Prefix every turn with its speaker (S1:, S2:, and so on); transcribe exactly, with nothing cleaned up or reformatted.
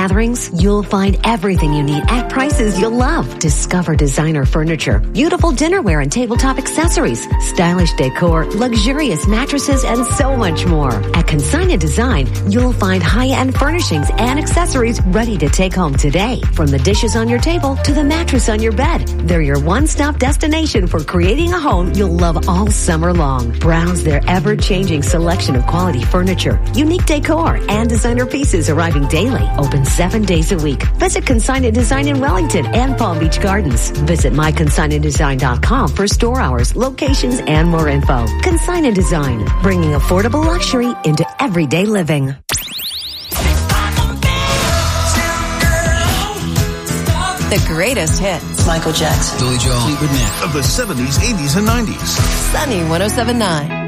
S1: gatherings, you'll find everything you need at prices you'll love. Discover designer furniture, beautiful dinnerware and tabletop accessories, stylish decor, luxurious mattresses, and so much more. At Consigna Design, you'll find high-end furnishings and accessories ready to take home today. From the dishes on your table to the mattress on your bed, they're your one-stop destination for creating a home you'll love all summer long. Browse their ever-changing selection of quality furniture, unique decor, and designer pieces arriving daily. Open seven days a week. Visit Consigna Design in Wellington and Palm Beach Gardens. Visit my consigna design dot com for store hours, locations, and more info. Consigna Design, bringing affordable luxury into everyday living.
S2: The greatest hits.
S3: Michael Jackson.
S4: Billy Joel.
S5: Fleetwood Mac. Of the seventies, eighties, and nineties.
S2: Sunny one oh seven point nine.